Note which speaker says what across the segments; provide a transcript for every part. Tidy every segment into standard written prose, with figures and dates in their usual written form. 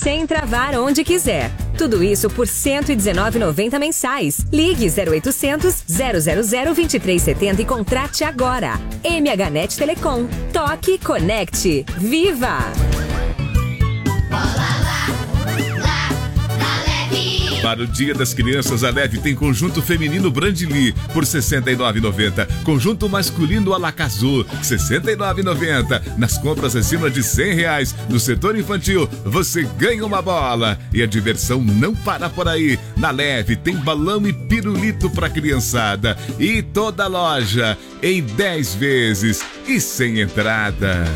Speaker 1: sem travar onde quiser. Tudo isso por R$ 119,90 mensais. Ligue 0800 000 2370 e contrate agora. MHNet Telecom. Toque, conecte. Viva!
Speaker 2: Para o Dia das Crianças, a Leve tem conjunto feminino Brandly por R$ 69,90. Conjunto masculino Alacazul, R$ 69,90. Nas compras acima de R$ 100 no setor infantil, você ganha uma bola. E a diversão não para por aí. Na Leve tem balão e pirulito para criançada. E toda loja em 10 vezes e sem entrada.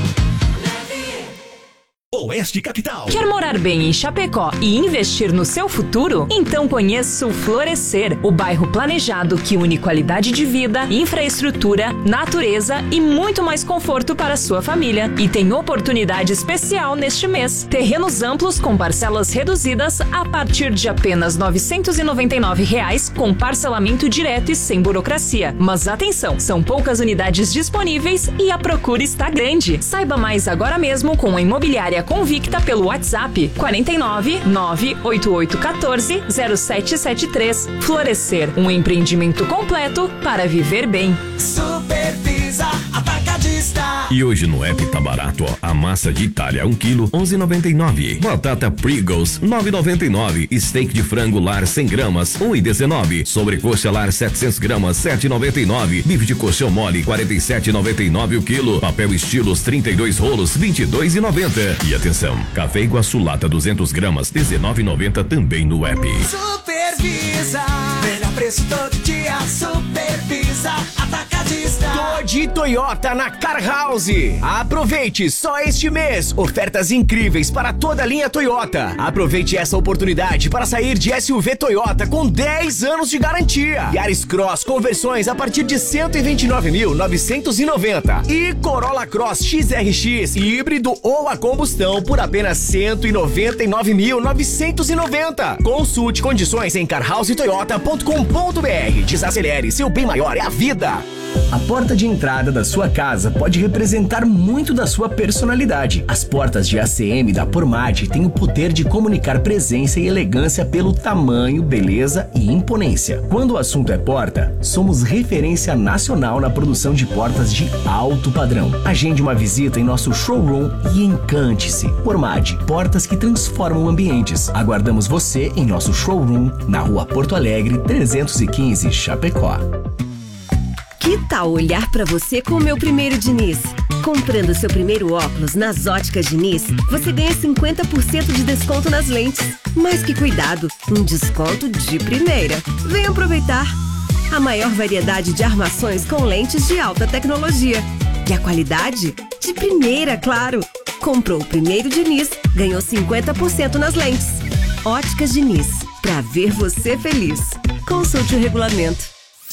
Speaker 3: Oeste Capital.
Speaker 4: Quer morar bem em Chapecó e investir no seu futuro? Então conheça o Florescer, o bairro planejado que une qualidade de vida, infraestrutura, natureza e muito mais conforto para a sua família. E tem oportunidade especial neste mês. Terrenos amplos com parcelas reduzidas a partir de apenas R$ 999 com parcelamento direto e sem burocracia. Mas atenção, são poucas unidades disponíveis e a procura está grande. Saiba mais agora mesmo com a Imobiliária Convicta pelo WhatsApp 49 98814 0773. Florescer, um empreendimento completo para viver bem.
Speaker 3: Supervisa Atacadista.
Speaker 5: E hoje no app tá barato, ó. A massa de Itália 1 kg 11,99. Batata Pringles 9,99. Steak de frango lar 100 gramas 1,19. Sobrecoxa lar 700 gramas 7,99. Bife de colchão mole 47,99 o quilo. Papel estilos 32 rolos 22,90. E atenção, café Iguaçu lata 200 gramas 19,90 também no app.
Speaker 3: Supervisa, melhor preço todo dia. Supervisa Atacadista.
Speaker 6: Tô de Toyota na Car House. Aproveite só este mês ofertas incríveis para toda a linha Toyota. Aproveite essa oportunidade para sair de SUV Toyota com 10 anos de garantia. Yaris Cross conversões a partir de 129.990 e Corolla Cross XRX híbrido ou a combustão por apenas 199.990. Consulte condições em carhousetoyota.com.br. Desacelere, seu bem maior é a vida. A porta de entrada da sua casa pode representar muito da sua personalidade. As portas de ACM da Pormate têm o poder de comunicar presença e elegância pelo tamanho, beleza e imponência. Quando o assunto é porta, somos referência nacional na produção de portas de alto padrão. Agende uma visita em nosso showroom e encante-se. Pormate, portas que transformam ambientes. Aguardamos você em nosso showroom na Rua Porto Alegre, 315, Chapecó.
Speaker 1: Que tal olhar pra você com o meu primeiro Diniz? Comprando seu primeiro óculos nas Óticas Diniz, você ganha 50% de desconto nas lentes. Mas que cuidado, um desconto de primeira. Venha aproveitar. A maior variedade de armações com lentes de alta tecnologia. E a qualidade? De primeira, claro. Comprou o primeiro Diniz, ganhou 50% nas lentes. Óticas Diniz, pra ver você feliz. Consulte o regulamento.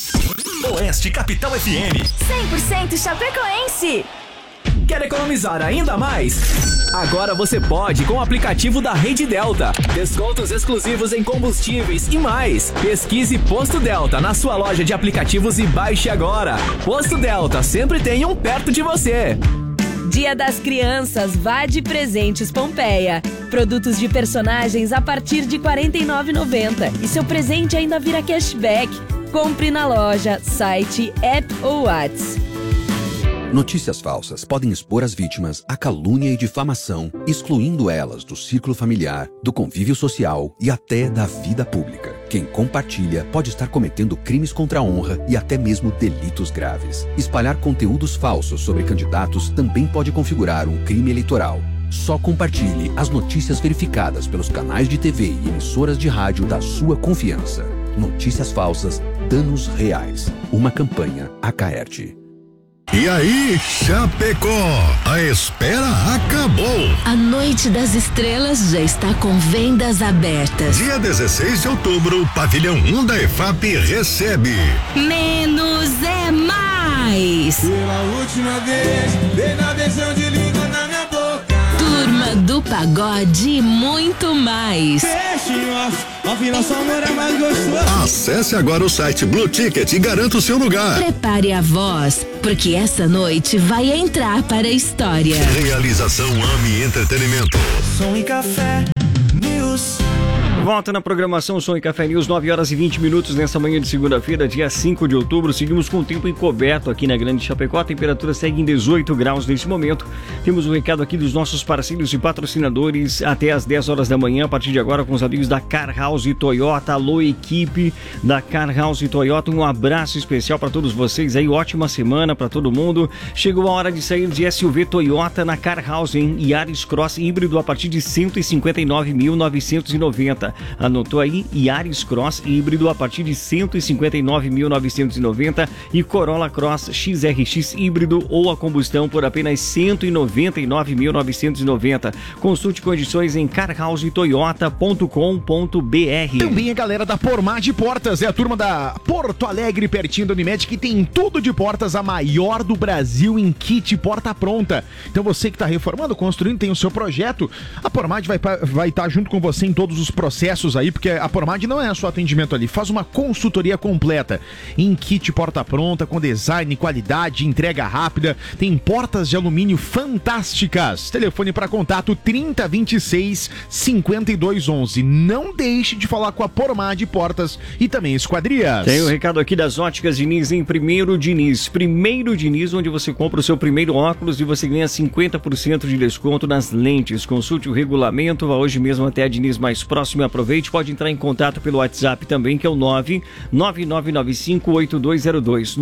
Speaker 3: Oeste Capital FM
Speaker 7: 100% chapecoense.
Speaker 6: Quer economizar ainda mais? Agora você pode com o aplicativo da Rede Delta. Descontos exclusivos em combustíveis e mais. Pesquise Posto Delta na sua loja de aplicativos e baixe agora. Posto Delta, sempre tem um perto de você.
Speaker 8: Dia das Crianças, vá de Presentes Pompeia. Produtos de personagens a partir de R$ 49,90. E seu presente ainda vira cashback. Compre na loja, site, app ou WhatsApp.
Speaker 9: Notícias falsas podem expor as vítimas à calúnia e difamação, excluindo elas do círculo familiar, do convívio social e até da vida pública. Quem compartilha pode estar cometendo crimes contra a honra e até mesmo delitos graves. Espalhar conteúdos falsos sobre candidatos também pode configurar um crime eleitoral. Só compartilhe as notícias verificadas pelos canais de TV e emissoras de rádio da sua confiança. Notícias falsas, danos reais. Uma campanha Acaerte.
Speaker 10: E aí, Chapecó, a espera acabou.
Speaker 11: A Noite das Estrelas já está com vendas abertas.
Speaker 10: Dia 16 de outubro, Pavilhão 1 da EFAP recebe
Speaker 11: Menos é Mais.
Speaker 12: Pela última vez, dei na beijão de língua na minha boca.
Speaker 11: Turma do Pagode e muito mais.
Speaker 12: Afinal, sua amor é mais gostoso.
Speaker 10: Acesse agora o site Blue Ticket e garanta o seu lugar.
Speaker 11: Prepare a voz, porque essa noite vai entrar para a história.
Speaker 10: Realização AMI Entretenimento.
Speaker 3: Som e café
Speaker 13: Volta na programação Som e Café News, 9 horas e 20 minutos nessa manhã de segunda-feira, dia 5 de outubro. Seguimos com o tempo encoberto aqui na Grande Chapecó. A temperatura segue em 18 graus nesse momento. Temos um recado aqui dos nossos parceiros e patrocinadores até às 10 horas da manhã, a partir de agora, com os amigos da Car House Toyota. Alô, equipe da Car House Toyota, um abraço especial para todos vocês aí. Ótima semana para todo mundo. Chegou a hora de sair de SUV Toyota na Car House, hein? Yaris Cross híbrido a partir de 159.990. Anotou aí? Yaris Cross híbrido a partir de 159.990 e Corolla Cross XRX híbrido ou a combustão por apenas 199.990. Consulte condições em carhousetoyota.com.br.
Speaker 14: Também a galera da Pormad Portas, é a turma da Porto Alegre, pertinho da Unimed, que tem tudo de portas, a maior do Brasil em kit porta pronta. Então você que está reformando, construindo, tem o seu projeto, a Pormad vai estar junto com você em todos os processos aí, porque a Pormad não é só atendimento ali, faz uma consultoria completa em kit porta pronta, com design, qualidade, entrega rápida, tem portas de alumínio fantásticas. Telefone para contato 3026-5211. Não deixe de falar com a Pormad Portas e também Esquadrias.
Speaker 13: Tem um recado aqui das Óticas Diniz em Primeiro Diniz, onde você compra o seu primeiro óculos e você ganha 50% de desconto nas lentes. Consulte o regulamento, vá hoje mesmo até a Diniz mais próximo. Aproveite, pode entrar em contato pelo WhatsApp também, que é o 99995-8202,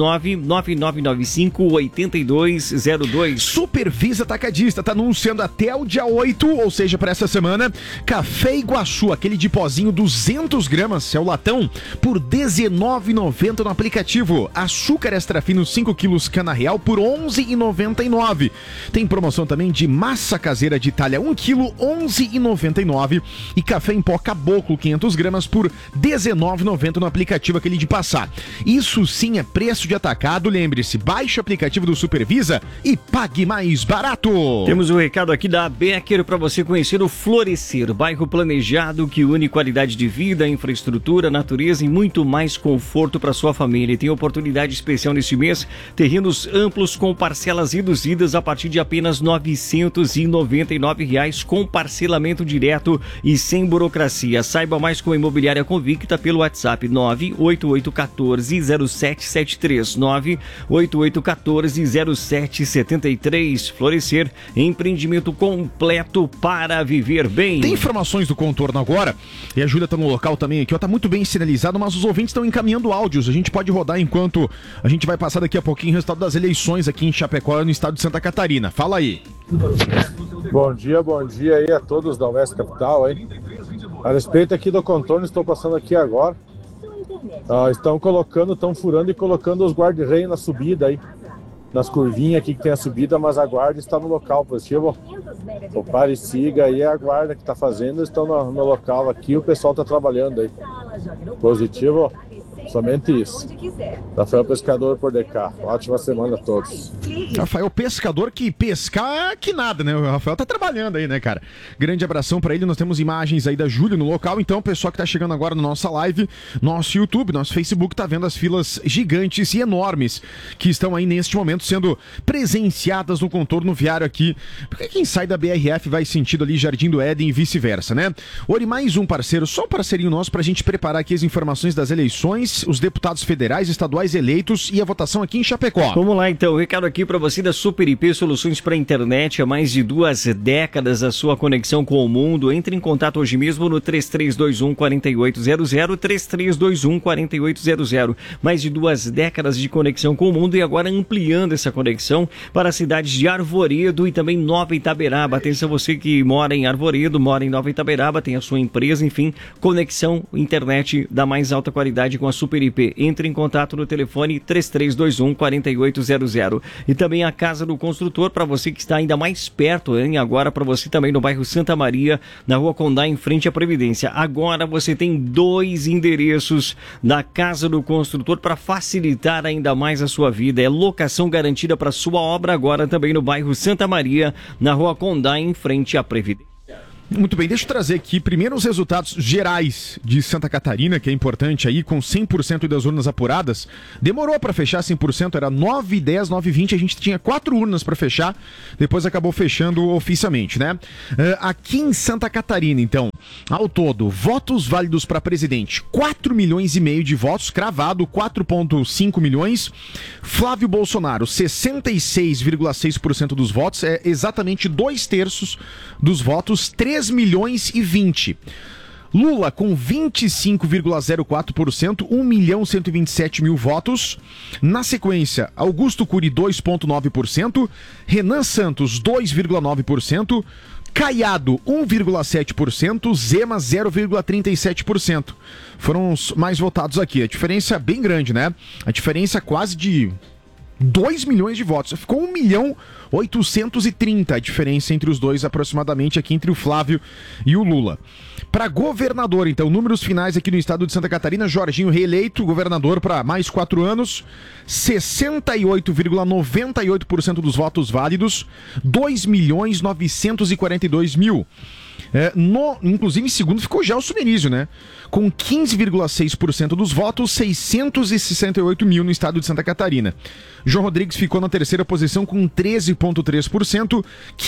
Speaker 13: 99995-8202.
Speaker 14: Supervisa Atacadista tá anunciando até o dia 8, ou seja, para essa semana, Café Iguaçu, aquele de pozinho 200 gramas, é o latão, por R$19,90 no aplicativo. Açúcar extra fino 5 quilos Cana Real por R$11,99. Tem promoção também de massa caseira de Itália 1 quilo, R$11,99. E café em pó Caboclo 500 gramas por R$19,90 no aplicativo, aquele de passar. Isso sim é preço de atacado. Lembre-se, baixe o aplicativo do Supervisa e pague mais barato.
Speaker 13: Temos um recado aqui da Becker para você conhecer o Florescer, bairro planejado que une qualidade de vida, infraestrutura, natureza e muito mais conforto para sua família. E tem oportunidade especial neste mês, terrenos amplos com parcelas reduzidas a partir de apenas R$999 com parcelamento direto e sem burocracia. Saiba mais com a Imobiliária Convicta pelo WhatsApp 988140773, 988140773. Florescer, empreendimento completo para viver bem.
Speaker 14: Tem informações do contorno agora, e a Júlia tá no local também aqui, ó, tá muito bem sinalizado, mas os ouvintes estão encaminhando áudios, a gente pode rodar enquanto a gente vai passar daqui a pouquinho o resultado das eleições aqui em Chapecó, no estado de Santa Catarina. Fala aí.
Speaker 15: Bom dia aí a todos da Oeste Capital, hein? A respeito aqui do contorno, estou passando aqui agora. Estão furando e colocando os guarda-reio na subida aí. Nas curvinhas aqui que tem a subida, mas a guarda está no local positivo. O pare e siga aí, a guarda que está fazendo, estão no local aqui, o pessoal está trabalhando aí. Positivo, somente isso. Rafael Pescador por DK. Ótima semana a todos.
Speaker 14: Rafael Pescador, que pescar que nada, né? O Rafael tá trabalhando aí, né, cara? Grande abração pra ele. Nós temos imagens aí da Júlia no local. Então, o pessoal que tá chegando agora na nossa live, nosso YouTube, nosso Facebook, tá vendo as filas gigantes e enormes que estão aí neste momento sendo presenciadas no contorno viário aqui. Porque quem sai da BRF vai sentido ali Jardim do Éden e vice-versa, né? Ori, mais um parceiro, só um parceirinho nosso pra gente preparar aqui as informações das eleições, os deputados federais, estaduais eleitos e a votação aqui em Chapecó.
Speaker 13: Vamos lá então, recado aqui para você da Super IP Soluções para Internet, há mais de 2 décadas a sua conexão com o mundo. Entre em contato hoje mesmo no 3321-4800, 3321-4800. Mais de 2 décadas de conexão com o mundo e agora ampliando essa conexão para as cidades de Arvoredo e também Nova Itaberaba. Atenção, você que mora em Arvoredo, mora em Nova Itaberaba, tem a sua empresa, enfim, conexão internet da mais alta qualidade com a Super IP. Entre em contato no telefone 3321-4800. E também a Casa do Construtor, para você que está ainda mais perto, hein? Agora para você também no bairro Santa Maria, na Rua Condá, em frente à Previdência. Agora você tem 2 endereços da Casa do Construtor para facilitar ainda mais a sua vida. É locação garantida para sua obra, agora também no bairro Santa Maria, na Rua Condá, em frente à Previdência.
Speaker 14: Muito bem, deixa eu trazer aqui primeiro os resultados gerais de Santa Catarina, que é importante aí, com 100% das urnas apuradas. Demorou para fechar 100%, era 9, 10, 9, 20, a gente tinha 4 urnas para fechar, depois acabou fechando oficialmente, né? Aqui em Santa Catarina, então, Ao todo, votos válidos para presidente, 4 milhões e meio de votos, cravado 4,5 milhões. Flávio Bolsonaro, 66,6% dos votos, é exatamente 2/3 dos votos, 3 milhões e 20. Lula com 25,04%, 1.127.000 votos. Na sequência, Augusto Cury 2,9%, Renan Santos 2,9%, Caiado 1,7%, Zema 0,37%. Foram os mais votados aqui. A diferença é bem grande, né? A diferença é quase de 2 milhões de votos. Ficou 1.830.000 a diferença entre os dois, aproximadamente, aqui entre o Flávio e o Lula. Para governador, então, números finais aqui no estado de Santa Catarina, Jorginho reeleito, governador para mais 4 anos, 68,98% dos votos válidos, 2.942.000. Inclusive, em segundo ficou Gelson Merizio, né? Com 15,6% dos votos, 668.000 no estado de Santa Catarina. João Rodrigues ficou na terceira posição com 13,3%,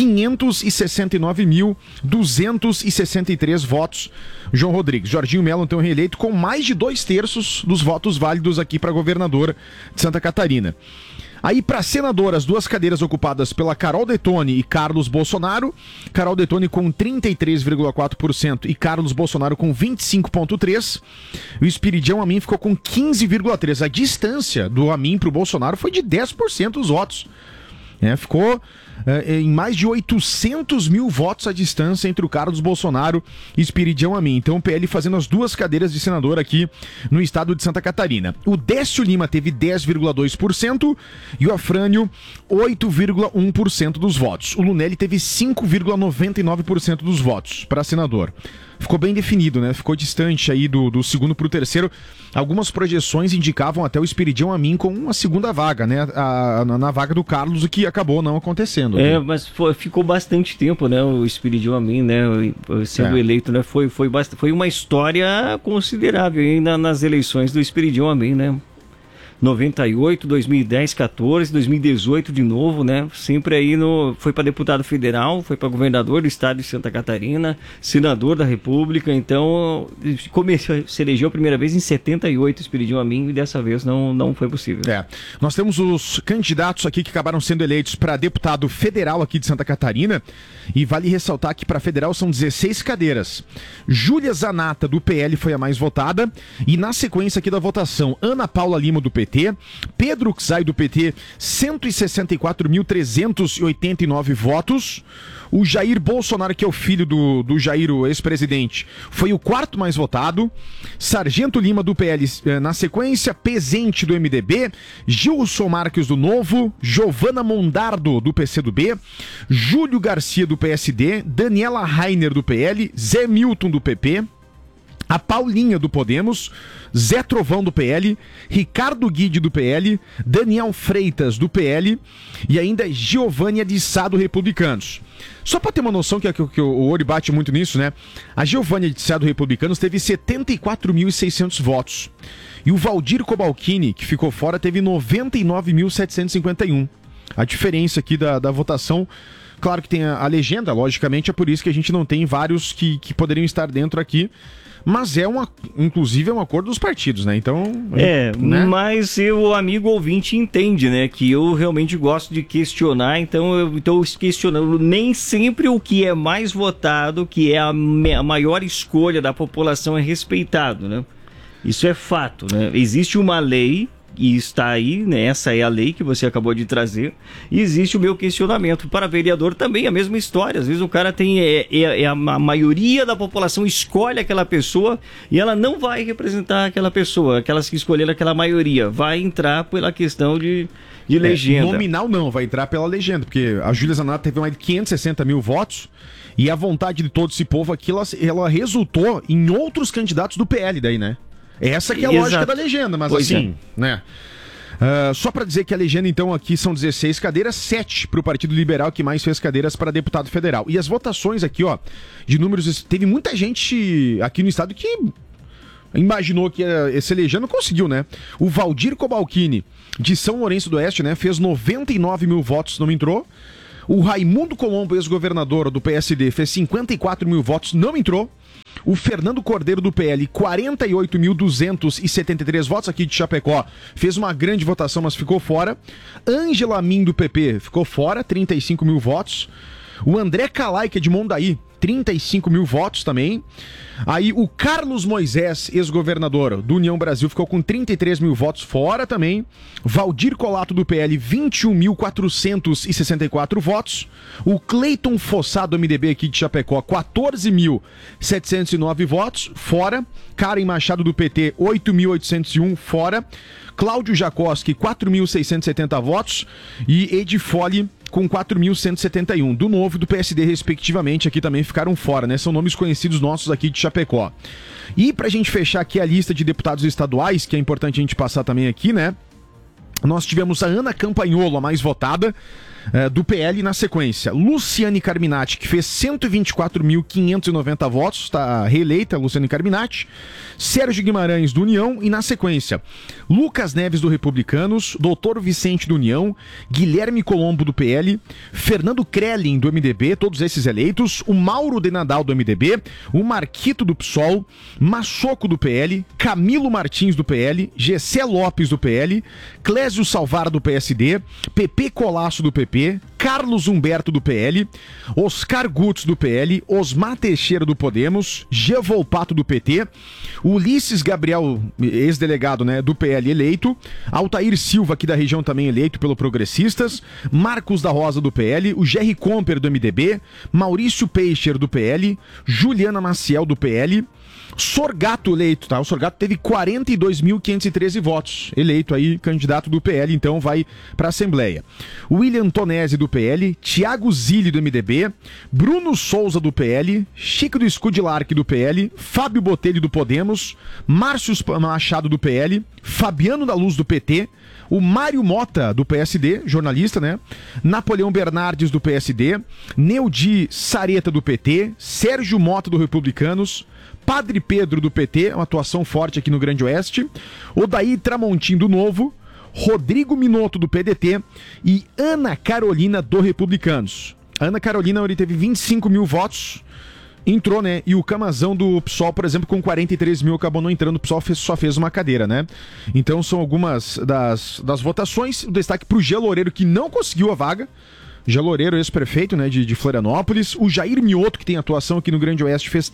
Speaker 14: 569.263 votos. João Rodrigues. Jorginho Melo, então, reeleito com mais de 2/3 dos votos válidos aqui para governador de Santa Catarina. Aí, para senador, as duas cadeiras ocupadas pela Carol Detoni e Carlos Bolsonaro. Carol Detoni com 33,4% e Carlos Bolsonaro com 25,3%. O Espiridião Amin ficou com 15,3%. A distância do Amin para o Bolsonaro foi de 10% dos votos. Ficou em mais de 800.000 votos a distância entre o Carlos Bolsonaro e Espiridião Amin. Então o PL fazendo as duas cadeiras de senador aqui no estado de Santa Catarina. O Décio Lima teve 10,2% e o Afrânio 8,1% dos votos. O Lunelli teve 5,99% dos votos para senador. Ficou bem definido, né? Ficou distante aí do segundo para o terceiro. Algumas projeções indicavam até o Espiridião Amin com uma segunda vaga, né? Na vaga do Carlos, o que acabou não acontecendo.
Speaker 13: Mas ficou bastante tempo, né? O Espiridião Amin, né? Sendo eleito, né? Foi uma história considerável ainda nas eleições do Espiridião Amin, né? 98, 2010, 14, 2018 de novo, né? Sempre aí foi para deputado federal, foi para governador do estado de Santa Catarina, senador da República. Então, se elegeu a primeira vez em 78, Espiridião Amin, e dessa vez não foi possível.
Speaker 14: Nós temos os candidatos aqui que acabaram sendo eleitos para deputado federal aqui de Santa Catarina, e vale ressaltar que para federal são 16 cadeiras. Júlia Zanata, do PL, foi a mais votada, e na sequência aqui da votação, Ana Paula Lima, do PT, Pedro Xay, do PT, 164.389 votos. O Jair Bolsonaro, que é o filho do Jair, o ex-presidente, foi o quarto mais votado. Sargento Lima, do PL, na sequência. Pezente, do MDB. Gilson Marques, do Novo. Giovana Mondardo, do PCdoB. Júlio Garcia, do PSD. Daniela Rainer, do PL. Zé Milton, do PP. A Paulinha, do Podemos, Zé Trovão, do PL, Ricardo Guide, do PL, Daniel Freitas, do PL e ainda Giovânia de Sá, do Republicanos. Só para ter uma noção que o Ori bate muito nisso, né? A Giovânia de Sá, do Republicanos, teve 74.600 votos. E o Valdir Cobalcini, que ficou fora, teve 99.751. A diferença aqui da votação... Claro que tem a legenda, logicamente, é por isso que a gente não tem vários que poderiam estar dentro aqui. Mas inclusive é um acordo dos partidos, né? Então... né?
Speaker 13: Mas o amigo ouvinte entende, né? Que eu realmente gosto de questionar, então eu estou questionando nem sempre o que é mais votado, que é a maior escolha da população, é respeitado, né? Isso é fato, né? Existe uma lei... E está aí, né? Essa é a lei que você acabou de trazer. E existe o meu questionamento. Para vereador também a mesma história. Às vezes o cara tem... a maioria da população escolhe aquela pessoa e ela não vai representar aquela pessoa. Aquelas que escolheram aquela maioria. Vai entrar pela questão de legenda.
Speaker 14: Nominal não, vai entrar pela legenda. Porque a Júlia Zanata teve mais de 560.000 votos. E a vontade de todo esse povo aqui, ela resultou em outros candidatos do PL daí, né? Essa que é a lógica da legenda, mas né? Só para dizer que a legenda, então, aqui são 16 cadeiras, 7 para o Partido Liberal, que mais fez cadeiras para deputado federal. E as votações aqui, ó, de números... Teve muita gente aqui no estado que imaginou que ia se eleger, não conseguiu, né? O Valdir Cobalcini, de São Lourenço do Oeste, né, fez 99.000 votos, não entrou. O Raimundo Colombo, ex-governador do PSD, fez 54.000 votos, não entrou. O Fernando Cordeiro do PL, 48.273 votos aqui de Chapecó. Fez uma grande votação, mas ficou fora. Ângela Min do PP ficou fora, 35 mil votos. O André Calai, que é de Mondaí, 35 mil votos também. Aí o Carlos Moisés, ex-governador do União Brasil, ficou com 33 mil votos fora também. Valdir Colato do PL, 21.464 votos. O Cleiton Fossá do MDB aqui de Chapecó, 14.709 votos fora. Karen Machado do PT, 8.801 fora. Cláudio Jacoski, 4.670 votos. E Edi Fole com 4.171. Do Novo e do PSD, respectivamente, aqui também ficaram fora, né? São nomes conhecidos nossos aqui de Chapecó. E pra gente fechar aqui a lista de deputados estaduais, que é importante a gente passar também aqui, né? Nós tivemos a Ana Campagnolo, a mais votada, do PL na sequência. Luciane Carminati, que fez 124.590 votos, está reeleita, Luciane Carminati. Sérgio Guimarães, do União, e na sequência, Lucas Neves, do Republicanos, Doutor Vicente, do União, Guilherme Colombo, do PL, Fernando Krellin, do MDB, todos esses eleitos, o Mauro de Nadal, do MDB, o Marquito, do PSOL, Machoco, do PL, Camilo Martins, do PL, Gessé Lopes, do PL, Clésio Salvar, do PSD, Pepe Colasso, do PP, Carlos Humberto, do PL, Oscar Gutz, do PL, Osmar Teixeira, do Podemos, Gia Volpato, do PT, Ulisses Gabriel, ex-delegado, né, do PL, eleito, Altair Silva, aqui da região, também eleito pelo Progressistas, Marcos da Rosa, do PL, o Jerry Comper, do MDB, Maurício Peixer, do PL, Juliana Maciel, do PL, Sorgato eleito, tá? O Sorgato teve 42.513 votos, eleito aí, candidato do PL, então vai pra Assembleia. William Tonesi, do PL, Thiago Zilli, do MDB, Bruno Souza, do PL, Chico do Scudilarque, do PL, Fábio Botelho, do Podemos, Márcio Machado, do PL, Fabiano da Luz, do PT, o Mário Mota, do PSD, jornalista, né? Napoleão Bernardes, do PSD, Neudi Sareta, do PT, Sérgio Mota, do Republicanos, Padre Pedro, do PT, uma atuação forte aqui no Grande Oeste, Odair Tramontim, do Novo, Rodrigo Minotto, do PDT e Ana Carolina, do Republicanos. A Ana Carolina teve 25 mil votos, entrou, né? E o Camazão, do PSOL, por exemplo, com 43 mil, acabou não entrando. O PSOL só fez uma cadeira, né? Então são algumas das votações. O destaque pro Gia Loureiro, que não conseguiu a vaga. Gia Loureiro, ex-prefeito, né, de Florianópolis. O Jair Mioto, que tem atuação aqui no Grande Oeste, fez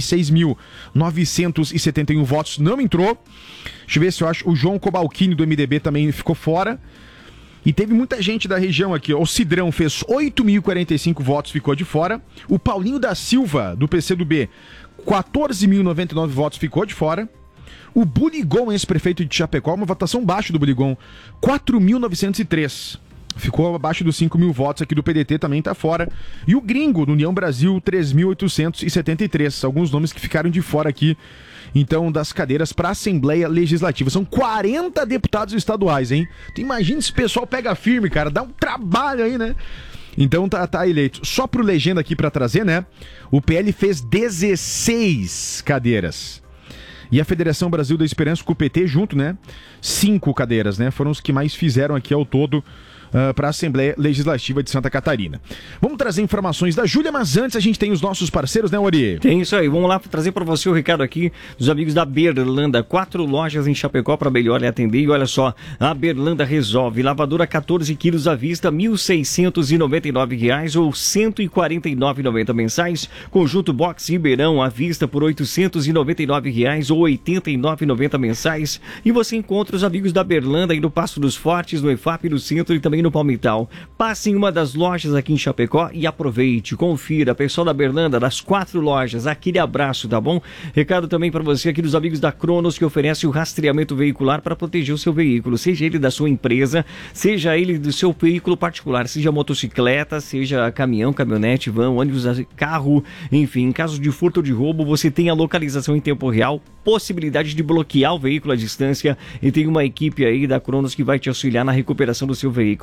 Speaker 14: 36.971 votos, não entrou. Deixa eu ver se eu acho. O João Cobalcini, do MDB, também ficou fora. E teve muita gente da região aqui. O Cidrão fez 8.045 votos, ficou de fora. O Paulinho da Silva, do PCdoB, 14.099 votos, ficou de fora. O Buligon, ex-prefeito de Chapecó, uma votação baixa do Buligon, 4.903. Ficou abaixo dos 5 mil votos aqui do PDT, também tá fora. E o Gringo, do União Brasil, 3.873. Alguns nomes que ficaram de fora aqui, então, das cadeiras para a Assembleia Legislativa. São 40 deputados estaduais, hein? Tu imagina se o pessoal pega firme, cara. Dá um trabalho aí, né? Então tá eleito. Só pro legenda aqui para trazer, né? O PL fez 16 cadeiras. E a Federação Brasil da Esperança com o PT junto, né? 5 cadeiras, né? Foram os que mais fizeram aqui ao todo para a Assembleia Legislativa de Santa Catarina. Vamos trazer informações da Júlia, mas antes a gente tem os nossos parceiros, né, Ori?
Speaker 13: Tem isso aí, vamos lá trazer para você o recado aqui dos amigos da Berlanda. 4 lojas em Chapecó para melhor lhe atender. E olha só, a Berlanda resolve. Lavadora 14 quilos à vista, R$ 1.699 ou R$ 149,90 mensais. Conjunto Box Ribeirão à vista por R$ 899 ou R$ 89,90 mensais. E você encontra os amigos da Berlanda aí no Passo dos Fortes, no EFAP, no centro e também no Palmital. Passe em uma das lojas aqui em Chapecó e aproveite, confira. Pessoal da Berlanda, das 4 lojas, aquele abraço, tá bom? Recado também para você aqui dos amigos da Cronos, que oferece o rastreamento veicular para proteger o seu veículo, seja ele da sua empresa, seja ele do seu veículo particular, seja motocicleta, seja caminhão, caminhonete, van, ônibus, carro, enfim, em caso de furto ou de roubo, você tem a localização em tempo real, possibilidade de bloquear o veículo à distância e tem uma equipe aí da Cronos que vai te auxiliar na recuperação do seu veículo.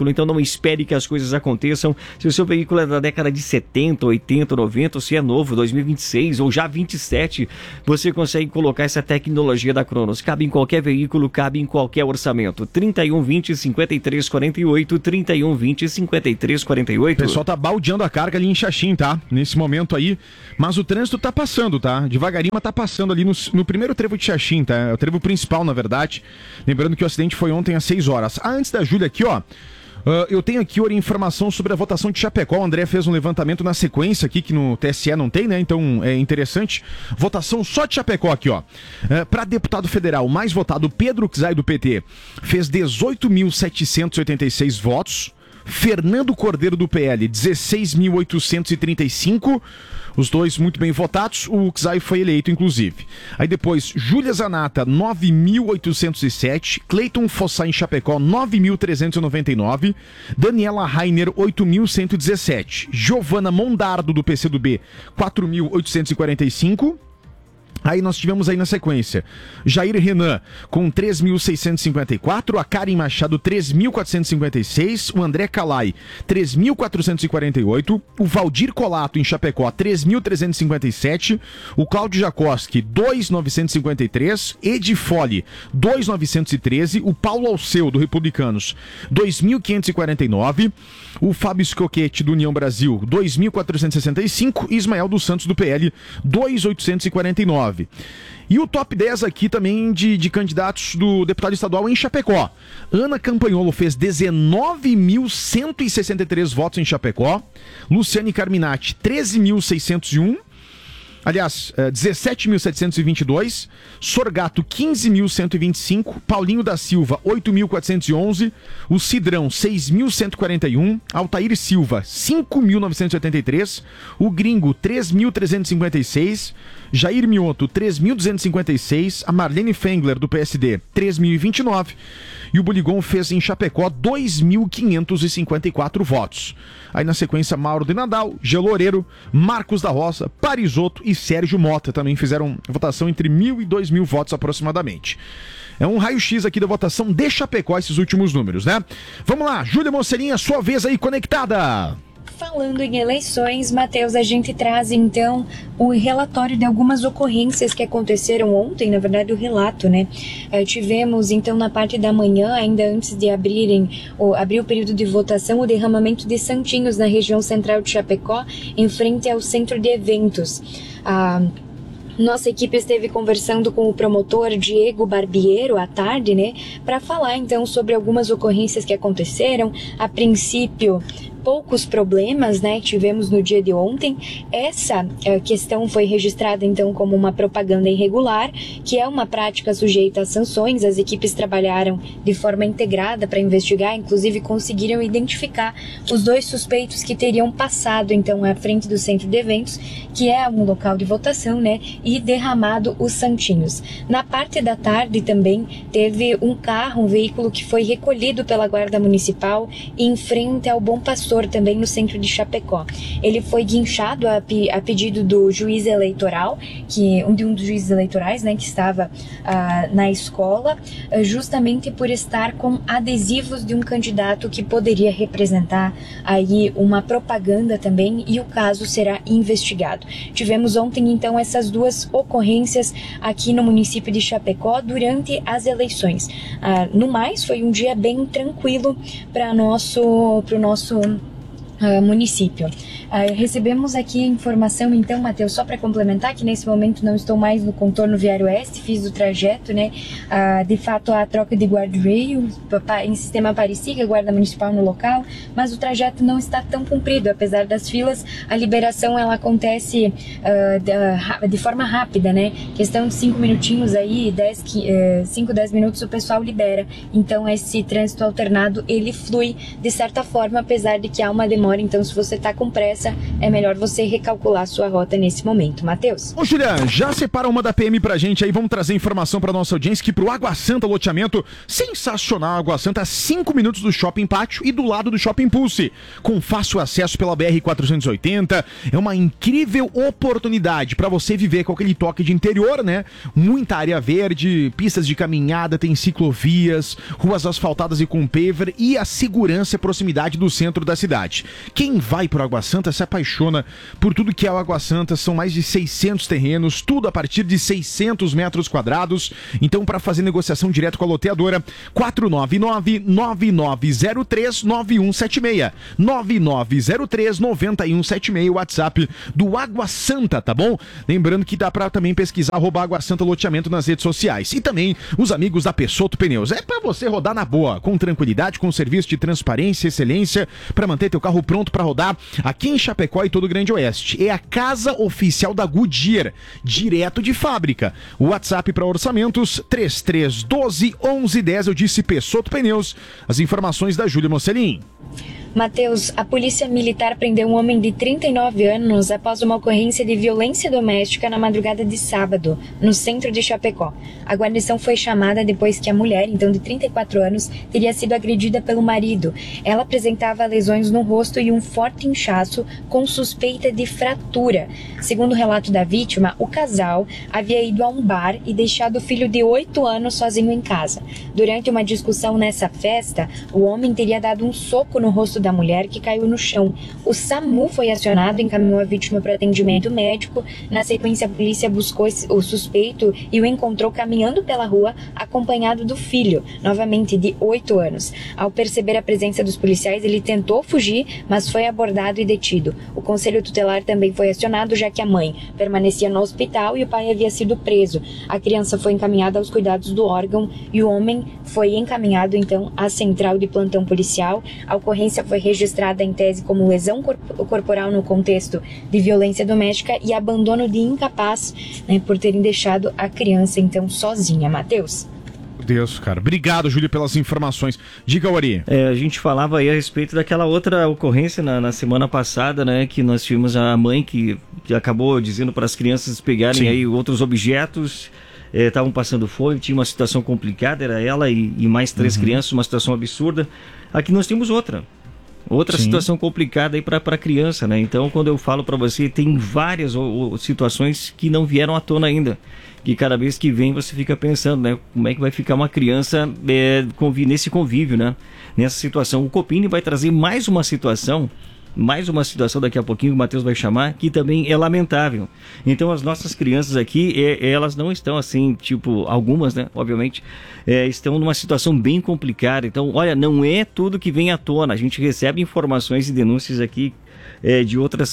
Speaker 13: então não espere que as coisas aconteçam. Se o seu veículo é da década de 70, 80, 90, ou se é novo, 2026 ou já 27, você consegue colocar essa tecnologia da Cronos. Cabe em qualquer veículo, cabe em qualquer orçamento. 3120-5348, 3120-5348.
Speaker 14: O pessoal tá baldeando a carga ali em Xaxim, tá? Nesse momento aí, mas o trânsito tá passando, tá? Devagarinho, mas tá passando ali no primeiro trevo de Xaxim, tá? É o trevo principal, na verdade. Lembrando que o acidente foi ontem às 6 horas. Antes da Júlia aqui, ó, eu tenho aqui informação sobre a votação de Chapecó. O André fez um levantamento na sequência aqui, que no TSE não tem, né? Então é interessante. Votação só de Chapecó aqui, ó. Para deputado federal, o mais votado, Pedro Czai do PT, fez 18.786 votos. Fernando Cordeiro do PL, 16.835. Os dois muito bem votados, o Czai foi eleito, inclusive. Aí depois, Júlia Zanata, 9.807. Cleiton Fossá em Chapecó, 9.399. Daniela Rainer, 8.117. Giovana Mondardo, do PCdoB, 4.845. Aí nós tivemos aí na sequência Jair Renan com 3.654, a Karen Machado 3.456, o André Calai 3.448, o Valdir Colato em Chapecó 3.357, o Cláudio Jacoski 2.953, Edi Fole 2.913, o Paulo Alceu do Republicanos 2.549, o Fábio Scocchetti do União Brasil 2.465 e Ismael dos Santos do PL 2.849. E o top 10 aqui também de candidatos do deputado estadual em Chapecó. Ana Campanholo fez 19.163 votos em Chapecó. Luciane Carminati, 13.601. Aliás, 17.722, Sorgato 15.125, Paulinho da Silva 8.411, o Cidrão 6.141, Altair Silva 5.983, o Gringo 3.356, Jair Mioto 3.256, a Marlene Fengler do PSD 3.029 e o Boligon fez em Chapecó 2.554 votos. Aí na sequência, Mauro de Nadal, Geloreiro, Marcos da Roça, Parisotto e Sérgio Mota também fizeram votação entre 1.000 e 2.000 votos aproximadamente. É um raio-x aqui da votação de Chapecó, esses últimos números, né? Vamos lá, Júlia Mocerinha, sua vez aí conectada.
Speaker 16: Falando em eleições, Matheus, a gente traz então o relatório de algumas ocorrências que aconteceram ontem, na verdade o relato, né? Tivemos então na parte da manhã, ainda antes de abrir o período de votação, o derramamento de santinhos na região central de Chapecó, em frente ao centro de eventos. Nossa equipe esteve conversando com o promotor Diego Barbiero à tarde, né, para falar então sobre algumas ocorrências que aconteceram. A princípio, poucos problemas, né, tivemos no dia de ontem. Essa questão foi registrada então como uma propaganda irregular, que é uma prática sujeita a sanções. As equipes trabalharam de forma integrada para investigar, inclusive conseguiram identificar os dois suspeitos que teriam passado então à frente do centro de eventos, que é um local de votação, né, e derramado os santinhos. Na parte da tarde também teve um veículo que foi recolhido pela Guarda Municipal em frente ao Bom Pastor, também no centro de Chapecó. Ele foi guinchado a pedido do juiz eleitoral, um dos juízes eleitorais, né, que estava na escola, justamente por estar com adesivos de um candidato que poderia representar aí uma propaganda também, e o caso será investigado. Tivemos ontem então essas duas ocorrências aqui no município de Chapecó durante as eleições. No mais, foi um dia bem tranquilo para o nosso município. Recebemos aqui informação, então, Matheus, só para complementar, que nesse momento não estou mais no contorno viário oeste, fiz o trajeto, né? De fato, a troca de guardrail em sistema Aparecida, guarda municipal no local, mas o trajeto não está tão comprido, apesar das filas. A liberação ela acontece de forma rápida, né? Questão de 5 minutinhos aí, 5, 10 minutos o pessoal libera. Então, esse trânsito alternado, ele flui de certa forma, apesar de que há uma demora. Então, se você está com pressa, dessa, é melhor você recalcular sua rota nesse momento. Matheus.
Speaker 14: Ô, Juliana, já separa uma da PM pra gente aí, vamos trazer informação pra nossa audiência que pro Água Santa loteamento, sensacional Água Santa, 5 minutos do Shopping Pátio e do lado do Shopping Pulse, com fácil acesso pela BR-480, é uma incrível oportunidade pra você viver com aquele toque de interior, né? Muita área verde, pistas de caminhada, tem ciclovias, ruas asfaltadas e com paver e a segurança e proximidade do centro da cidade. Quem vai pro Água Santa se apaixona por tudo que é o Água Santa, são mais de 600 terrenos, tudo a partir de 600 metros quadrados. Então, para fazer negociação direto com a loteadora, 499-9903-9176. 9903-9176, WhatsApp do Água Santa, tá bom? Lembrando que dá para também pesquisar @Água Santa Loteamento nas redes sociais. E também os amigos da Peixoto Pneus. É para você rodar na boa, com tranquilidade, com serviço de transparência e excelência, para manter teu carro pronto para rodar aqui em Chapecó e todo o Grande Oeste. É a casa oficial da Goodyear, direto de fábrica. O WhatsApp para orçamentos 3312-1110. Eu disse Peixoto Pneus. As informações da Júlia Mocelin.
Speaker 16: Matheus, a polícia militar prendeu um homem de 39 anos após uma ocorrência de violência doméstica na madrugada de sábado, no centro de Chapecó. A guarnição foi chamada depois que a mulher, então de 34 anos, teria sido agredida pelo marido. Ela apresentava lesões no rosto e um forte inchaço com suspeita de fratura. Segundo o relato da vítima, o casal havia ido a um bar e deixado o filho de 8 anos sozinho em casa. Durante uma discussão nessa festa, o homem teria dado um soco no rosto da mulher, que caiu no chão. O SAMU foi acionado e encaminhou a vítima para atendimento médico. Na sequência, a polícia buscou o suspeito e o encontrou caminhando pela rua, acompanhado do filho, novamente de 8 anos. Ao perceber a presença dos policiais, ele tentou fugir, mas foi abordado e detido. O conselho tutelar também foi acionado, já que a mãe permanecia no hospital e o pai havia sido preso. A criança foi encaminhada aos cuidados do órgão e o homem foi encaminhado, então, à central de plantão policial. A ocorrência foi registrada em tese como lesão corporal no contexto de violência doméstica e abandono de incapaz, né, por terem deixado a criança, então, sozinha. Matheus.
Speaker 14: Meu Deus, cara. Obrigado, Júlio, pelas informações. Diga, Ori.
Speaker 13: A gente falava aí a respeito daquela outra ocorrência na semana passada, né? Que nós tivemos a mãe que acabou dizendo para as crianças pegarem aí outros objetos. Estavam passando fome, tinha uma situação complicada, era ela e mais 3 crianças, uma situação absurda. Aqui nós temos outra situação complicada aí para a criança, né? Então, quando eu falo para você, tem várias situações que não vieram à tona ainda, que cada vez que vem você fica pensando, né? Como é que vai ficar uma criança nesse convívio, né? Nessa situação. O Copini vai trazer mais uma situação daqui a pouquinho, o Matheus vai chamar, que também é lamentável. Então as nossas crianças aqui, elas não estão assim, tipo, algumas, né, obviamente, estão numa situação bem complicada. Então, olha, não é tudo que vem à tona. A gente recebe informações e denúncias aqui de outras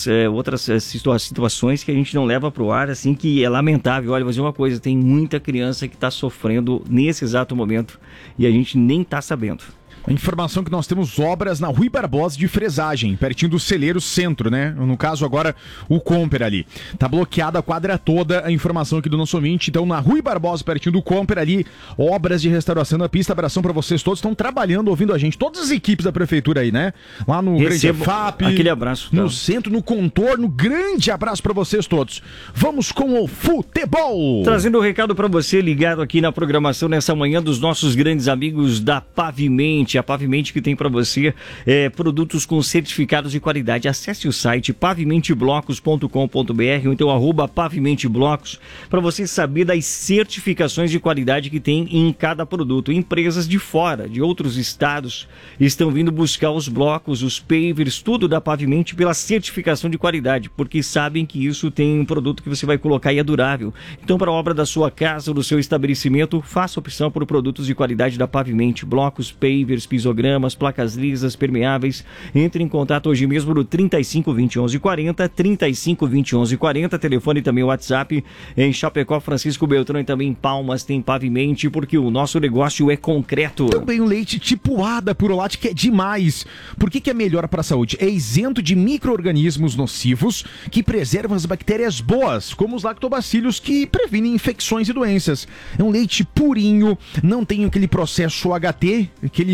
Speaker 13: situações que a gente não leva para o ar, assim, que é lamentável. Olha, vou dizer uma coisa, tem muita criança que está sofrendo nesse exato momento e a gente nem está sabendo.
Speaker 14: A informação que nós temos obras na Rui Barbosa de fresagem, pertinho do Celeiro Centro, né? No caso agora, o Comper ali. Tá bloqueada a quadra toda, a informação aqui do nosso ouvinte. Então, na Rui Barbosa, pertinho do Comper ali, obras de restauração da pista. Abração pra vocês todos, estão trabalhando, ouvindo a gente. Todas as equipes da prefeitura aí, né? Lá no Grande FAP.
Speaker 13: Aquele abraço.
Speaker 14: No centro, no contorno. Grande abraço pra vocês todos. Vamos com o futebol.
Speaker 13: Trazendo um recado pra você, ligado aqui na programação nessa manhã dos nossos grandes amigos da Pavimente. A Pavimente que tem para você produtos com certificados de qualidade. Acesse o site pavimenteblocos.com.br ou então @pavimenteblocos para você saber das certificações de qualidade que tem em cada produto. Empresas de fora, de outros estados, estão vindo buscar os blocos, os pavers, tudo da Pavimente pela certificação de qualidade, porque sabem que isso tem um produto que você vai colocar e é durável. Então, para a obra da sua casa ou do seu estabelecimento, faça opção por produtos de qualidade da Pavimente, blocos, pavers, pisogramas, placas lisas, permeáveis. Entre em contato hoje mesmo no 35 20 11 40, 35 20 11 40, telefone também o WhatsApp. Em Chapecó, Francisco Beltrão, e também em Palmas tem Pavimente, porque o nosso negócio é concreto.
Speaker 14: Também o leite tipo A da Purolate, que é demais. Por que é melhor para a saúde? É isento de micro-organismos nocivos que preservam as bactérias boas, como os lactobacilos, que previnem infecções e doenças. É um leite purinho, não tem aquele processo HT, aquele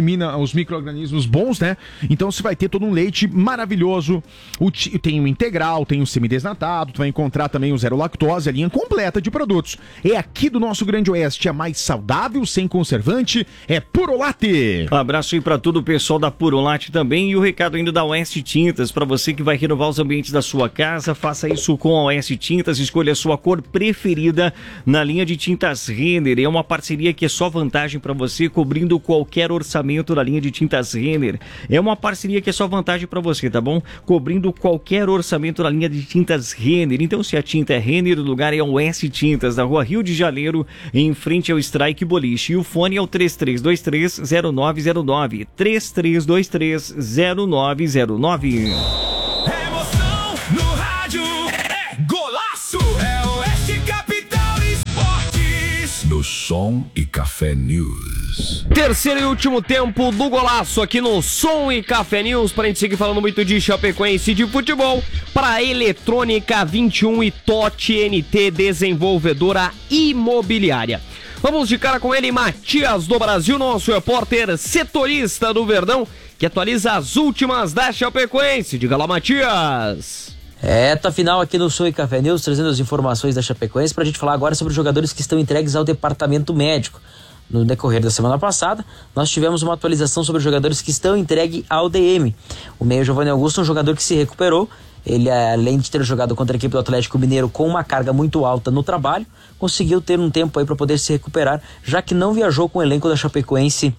Speaker 14: elimina os micro-organismos bons, né? Então você vai ter todo um leite maravilhoso. Tem o integral, tem o semidesnatado, tu vai encontrar também o zero lactose, a linha completa de produtos. É aqui do nosso Grande Oeste, é mais saudável, sem conservante, é Purolate.
Speaker 13: Um abraço aí pra todo o pessoal da Purolate também, e o recado ainda da Oeste Tintas, pra você que vai renovar os ambientes da sua casa, faça isso com a Oeste Tintas, escolha a sua cor preferida na linha de tintas Renner. É uma parceria que é só vantagem pra você, cobrindo qualquer orçamento da linha de tintas Renner. É uma parceria que é só vantagem pra você, tá bom? Cobrindo qualquer orçamento da linha de tintas Renner. Então, se a tinta é Renner, o lugar é a Oeste Tintas, na rua Rio de Janeiro, em frente ao Strike Boliche. E o fone é o 3323-0909. 3323-0909.
Speaker 3: Emoção no rádio é golaço. É Oeste Capital Esportes.
Speaker 17: No Som e Café News.
Speaker 18: Terceiro e último tempo do golaço aqui no Som e Café News, pra gente seguir falando muito de Chapecoense e de futebol, para Eletrônica 21 e TOT NT Desenvolvedora Imobiliária. Vamos de cara com ele, Matias do Brasil, nosso repórter setorista do Verdão, que atualiza as últimas da Chapecoense. Diga lá, Matias.
Speaker 19: Reta final aqui no Som e Café News, trazendo as informações da Chapecoense pra gente falar agora sobre os jogadores que estão entregues ao departamento médico. No decorrer da semana passada, nós tivemos uma atualização sobre os jogadores que estão entregues ao DM. O meia Giovanni Augusto é um jogador que se recuperou. Ele, além de ter jogado contra a equipe do Atlético Mineiro com uma carga muito alta no trabalho, conseguiu ter um tempo aí para poder se recuperar, já que não viajou com o elenco da Chapecoense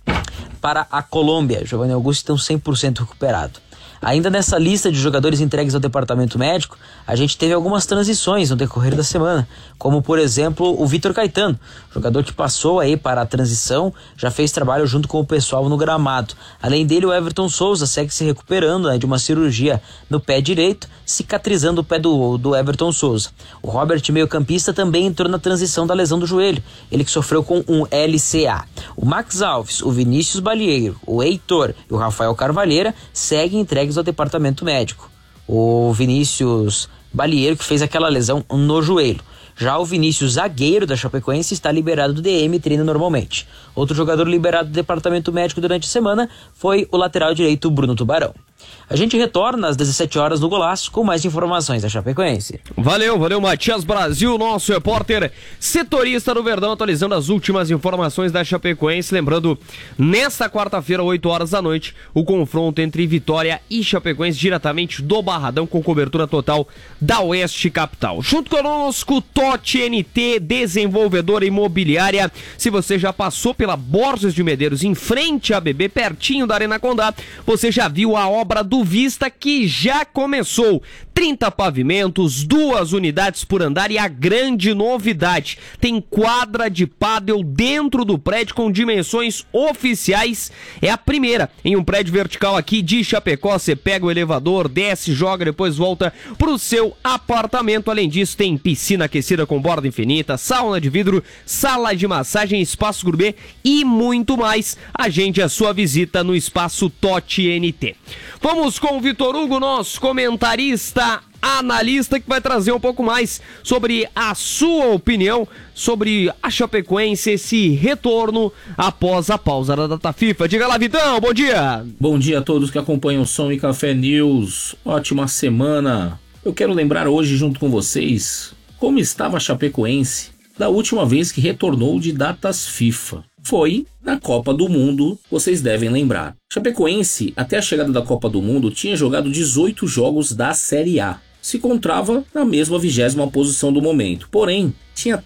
Speaker 19: para a Colômbia. Giovanni Augusto está 100% recuperado. Ainda nessa lista de jogadores entregues ao departamento médico, a gente teve algumas transições no decorrer da semana, como por exemplo o Vitor Caetano, jogador que passou aí para a transição, já fez trabalho junto com o pessoal no gramado. Além dele, o Everton Souza segue se recuperando, né, de uma cirurgia no pé direito, cicatrizando o pé do Everton Souza. O Robert, meio-campista, também entrou na transição da lesão do joelho, ele que sofreu com um LCA. O Max Alves, o Vinícius Balieiro, o Heitor e o Rafael Carvalheira seguem entregues ao departamento médico. O Vinícius Balieiro, que fez aquela lesão no joelho. Já o Vinícius, zagueiro da Chapecoense, está liberado do DM e treina normalmente. Outro jogador liberado do departamento médico durante a semana foi o lateral direito Bruno Tubarão. A gente retorna às 17 horas no Golaço com mais informações da Chapecoense.
Speaker 18: Valeu, Matias Brasil, nosso repórter setorista do Verdão, atualizando as últimas informações da Chapecoense. Lembrando, nesta quarta-feira, 8 horas da noite, o confronto entre Vitória e Chapecoense, diretamente do Barradão, com cobertura total da Oeste Capital. Junto conosco, TOT NT Desenvolvedora Imobiliária. Se você já passou pela Borges de Medeiros, em frente à BB, pertinho da Arena Condá, você já viu a obra do Vista, que já começou. 30 pavimentos, 2 unidades por andar, e a grande novidade, tem quadra de pádel dentro do prédio com dimensões oficiais. É a primeira em um prédio vertical aqui de Chapecó. Você pega o elevador, desce, joga, depois volta pro seu apartamento. Além disso, tem piscina aquecida com borda infinita, sauna de vidro, sala de massagem, espaço gourmet e muito mais. Agende a sua visita no espaço TOT NT. Vamos com o Vitor Hugo, nosso comentarista, analista, que vai trazer um pouco mais sobre a sua opinião sobre a Chapecoense, esse retorno após a pausa da data FIFA. Diga lá, Vitão, bom dia!
Speaker 20: Bom dia a todos que acompanham o Som e Café News. Ótima semana. Eu quero lembrar hoje, junto com vocês, como estava a Chapecoense da última vez que retornou de datas FIFA. Foi na Copa do Mundo, vocês devem lembrar. Chapecoense, até a chegada da Copa do Mundo, tinha jogado 18 jogos da Série A. Se encontrava na mesma 20ª posição do momento. Porém, tinha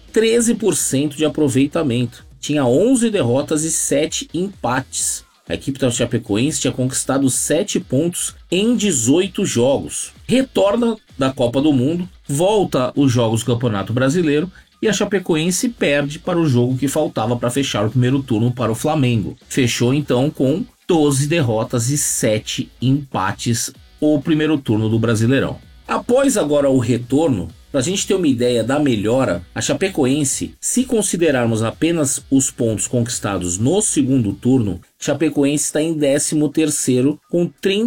Speaker 20: 13% de aproveitamento. Tinha 11 derrotas e 7 empates. A equipe da Chapecoense tinha conquistado 7 pontos em 18 jogos. Retorna da Copa do Mundo, volta os jogos do Campeonato Brasileiro, e a Chapecoense perde para o jogo que faltava para fechar o primeiro turno para o Flamengo. Fechou então com 12 derrotas e 7 empates o primeiro turno do Brasileirão. Após agora o retorno, para a gente ter uma ideia da melhora, a Chapecoense, se considerarmos apenas os pontos conquistados no segundo turno, Chapecoense está em 13º com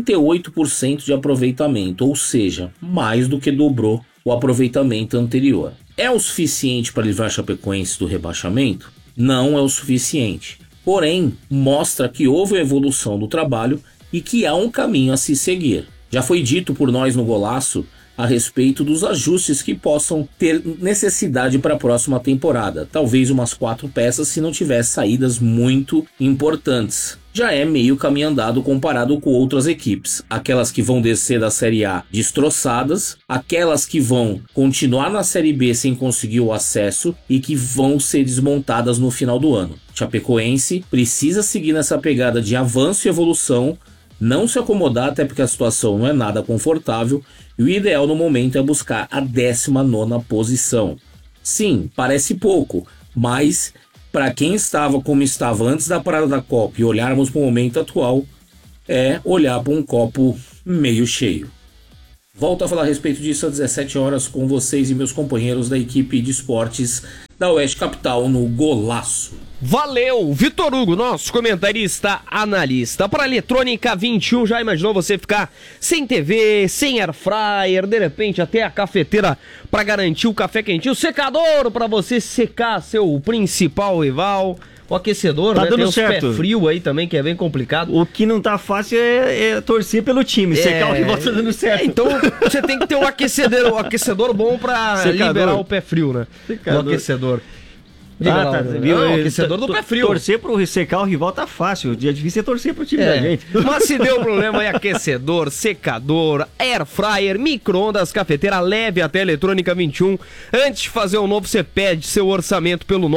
Speaker 20: 38% de aproveitamento, ou seja, mais do que dobrou o aproveitamento anterior. É o suficiente para livrar a Chapecoense do rebaixamento? Não é o suficiente. porém mostra que houve evolução do trabalho e que há um caminho a se seguir. Já foi dito por nós no Golaço a respeito dos ajustes que possam ter necessidade para a próxima temporada. Talvez umas 4 peças se não tivesse saídas muito importantes. Já é meio caminho andado comparado com outras equipes. Aquelas que vão descer da Série A destroçadas, aquelas que vão continuar na Série B sem conseguir o acesso e que vão ser desmontadas no final do ano. Chapecoense precisa seguir nessa pegada de avanço e evolução, não se acomodar, até porque a situação não é nada confortável, e o ideal no momento é buscar a 19ª posição. Sim, parece pouco, mas para quem estava como estava antes da parada da Copa e olharmos para o momento atual, é olhar para um copo meio cheio. Volto a falar a respeito disso às 17 horas com vocês e meus companheiros da equipe de esportes da Oeste Capital no Golaço.
Speaker 18: Valeu, Vitor Hugo, nosso comentarista analista. Para Eletrônica 21, já imaginou você ficar sem TV, sem air fryer, de repente até a cafeteira para garantir o café quentinho, secador para você secar seu principal rival, o aquecedor,
Speaker 13: tá,
Speaker 18: né?
Speaker 13: Dando
Speaker 18: Tem os
Speaker 13: certo.
Speaker 18: pé frio aí também, que é bem complicado.
Speaker 13: O que não tá fácil é torcer pelo time, secar o rival tá dando certo.
Speaker 18: Então você tem que ter um aquecedor bom para liberar o pé frio, né?
Speaker 13: Secador.
Speaker 18: O aquecedor.
Speaker 13: Viu?
Speaker 18: Não, aquecedor do pé frio.
Speaker 13: Torcer pro secar o rival tá fácil. O dia difícil é torcer pro time da gente.
Speaker 18: Mas se deu problema aí, aquecedor, secador, air fryer, micro-ondas, cafeteira, leve até Eletrônica 21. Antes de fazer um novo, você pede seu orçamento pelo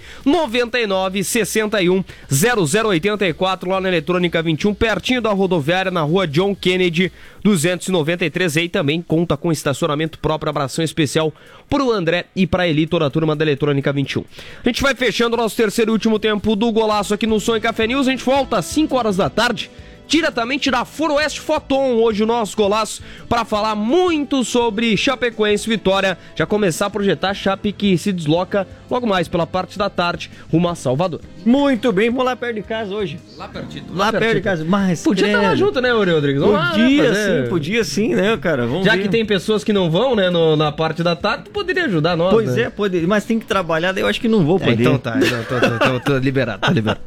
Speaker 18: 999 61 0084 lá na Eletrônica 21, pertinho da rodoviária, na rua John Kennedy 293. Aí também conta com estacionamento próprio, abração especial pro André e pra Eli, toda a turma da Eletrônica 21. A gente vai fechando o nosso terceiro e último tempo do Golaço aqui no Som e Café News. A gente volta às 5 horas da tarde, diretamente da Foroeste Foton, hoje o nosso Golaço, para falar muito sobre Chapecoense Vitória. Já começar a projetar a Chape que se desloca logo mais pela parte da tarde rumo a Salvador.
Speaker 13: Muito bem, vamos lá perto de casa hoje.
Speaker 18: Lá pertinho.
Speaker 13: Lá perto de casa. Mas
Speaker 18: podia estar lá junto, né, Uri Rodrigues?
Speaker 13: Podia sim, né, cara? Vamos
Speaker 18: Já
Speaker 13: ver.
Speaker 18: que tem pessoas que não vão, né, na parte da tarde, poderia ajudar nós,
Speaker 13: Pois
Speaker 18: né?
Speaker 13: é, poderia, mas tem que trabalhar, daí eu acho que não vou poder.
Speaker 18: Então tá, tô liberado, tá liberado.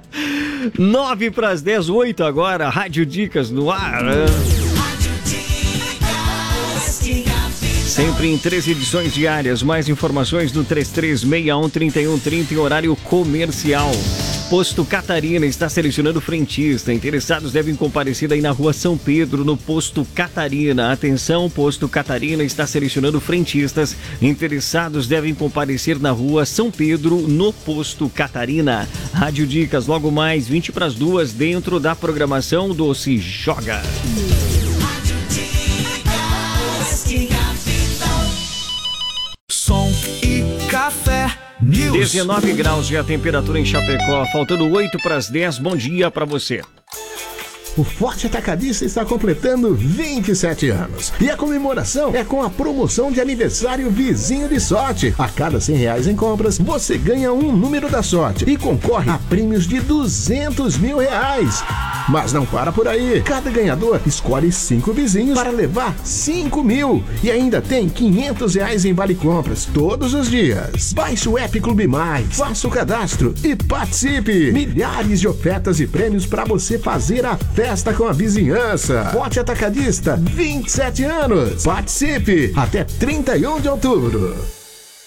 Speaker 13: 9 para as 10, 8 agora, Rádio Dicas no ar. Sempre em 3 edições diárias, mais informações no 33613130 em horário comercial. Posto Catarina está selecionando frentista. Interessados devem comparecer aí na rua São Pedro, no Posto Catarina. Atenção, Posto Catarina está selecionando frentistas. Interessados devem comparecer na rua São Pedro, no Posto Catarina. Rádio Dicas, logo mais 20 para as 2, dentro da programação do Se Joga.
Speaker 3: Som e Café News.
Speaker 13: 19 graus de a temperatura em Chapecó, faltando 8 para as 10. Bom dia para você.
Speaker 21: O Forte Atacadista está completando 27 anos. E a comemoração é com a promoção de aniversário Vizinho de Sorte. A cada R$100 em compras, você ganha um número da sorte e concorre a prêmios de R$200 mil. Mas não para por aí. Cada ganhador escolhe 5 vizinhos para levar 5 mil. E ainda tem R$500 em vale compras todos os dias. Baixe o app Clube Mais, faça o cadastro e participe. Milhares de ofertas e prêmios para você fazer a festa com a vizinhança. Forte Atacadista, 27 anos. Participe até 31 de outubro.